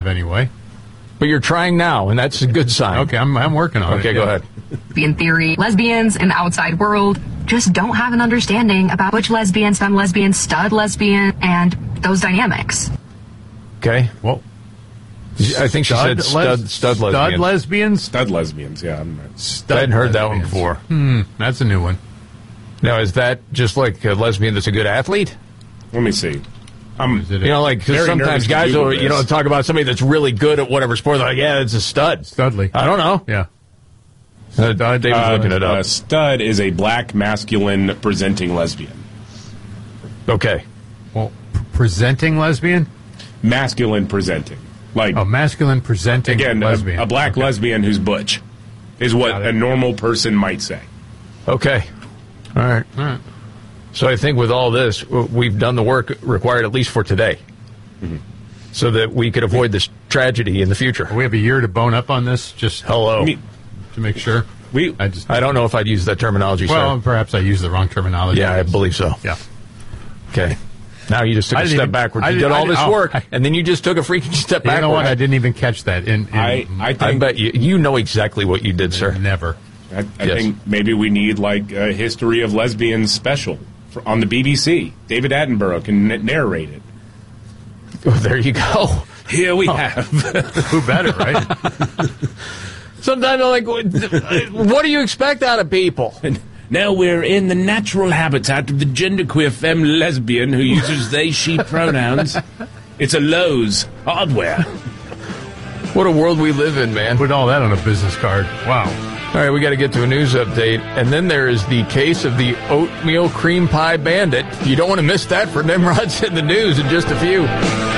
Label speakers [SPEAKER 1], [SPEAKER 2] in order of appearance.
[SPEAKER 1] anyway.
[SPEAKER 2] But you're trying now, and that's a good sign.
[SPEAKER 1] Okay, I'm working on it.
[SPEAKER 2] Okay, go ahead.
[SPEAKER 3] In theory, lesbians in the outside world just don't have an understanding about butch lesbian, femme lesbian, stud lesbian, and those dynamics.
[SPEAKER 2] Okay.
[SPEAKER 1] Well,
[SPEAKER 2] I think she said stud lesbians.
[SPEAKER 4] Stud lesbians, yeah.
[SPEAKER 2] I hadn't heard that one before.
[SPEAKER 1] That's a new one.
[SPEAKER 2] Now, is that just like a lesbian that's a good athlete?
[SPEAKER 4] Let me see.
[SPEAKER 2] Like, because sometimes guys will, talk about somebody that's really good at whatever sport. They're like, yeah, it's a stud.
[SPEAKER 1] Studly.
[SPEAKER 2] I don't know.
[SPEAKER 1] Yeah.
[SPEAKER 2] David's looking it up.
[SPEAKER 4] Stud is a black, masculine, presenting lesbian.
[SPEAKER 2] Okay.
[SPEAKER 1] Well, presenting lesbian?
[SPEAKER 4] Masculine presenting.
[SPEAKER 1] Masculine presenting lesbian.
[SPEAKER 4] A black lesbian who's butch is what a normal person might say.
[SPEAKER 2] Okay. All right. So I think with all this, we've done the work required at least for today, so that we could avoid this tragedy in the future.
[SPEAKER 1] We have a year to bone up on this. Just to make sure.
[SPEAKER 2] I don't know if I'd use that terminology.
[SPEAKER 1] Well,
[SPEAKER 2] sir.
[SPEAKER 1] Perhaps I used the wrong terminology.
[SPEAKER 2] Yeah, I believe so.
[SPEAKER 1] Yeah.
[SPEAKER 2] Okay. Now you just took a step backwards. You did all this work, and then you just took a freaking step backwards.
[SPEAKER 1] You know what? I didn't even catch that.
[SPEAKER 2] I bet you know exactly what you did, sir.
[SPEAKER 1] Never.
[SPEAKER 4] I think maybe we need a history of lesbians special on the BBC. David Attenborough can narrate it.
[SPEAKER 2] Oh, there you go.
[SPEAKER 4] Here we have.
[SPEAKER 1] Who better, right?
[SPEAKER 2] Sometimes I'm like, what do you expect out of people?
[SPEAKER 4] And now we're in the natural habitat of the genderqueer femme lesbian who uses they, she pronouns. It's a Lowe's hardware.
[SPEAKER 2] What a world we live in, man.
[SPEAKER 1] Put all that on a business card. Wow.
[SPEAKER 2] All right, we got to get to a news update. And then there is the case of the oatmeal cream pie bandit. You don't want to miss that for Nimrod's in the news in just a few.